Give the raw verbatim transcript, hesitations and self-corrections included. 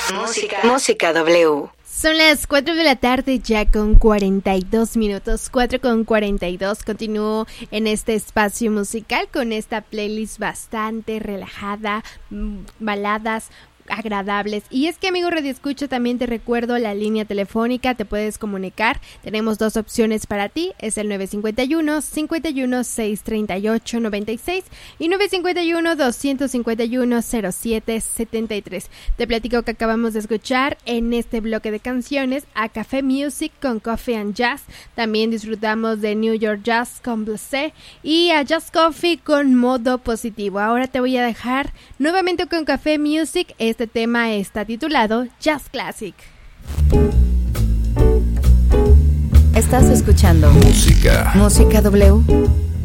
Música. Música W. Son las cuatro de la tarde ya con cuarenta y dos minutos, cuatro con cuarenta y dos. Continúo en este espacio musical con esta playlist bastante relajada, baladas agradables. Y es que, amigo Radio Escucha, también te recuerdo la línea telefónica, te puedes comunicar. Tenemos dos opciones para ti, es el nueve cinco uno, cinco uno seis, tres ocho nueve seis y nueve cinco uno, dos cinco uno, cero siete siete tres. Te platico que acabamos de escuchar en este bloque de canciones a Café Music con Coffee and Jazz. También disfrutamos de New York Jazz con Blasé y a Jazz Coffee con Modo Positivo. Ahora te voy a dejar nuevamente con Café Music. Este tema está titulado Jazz Classic. Estás escuchando Música. Música W.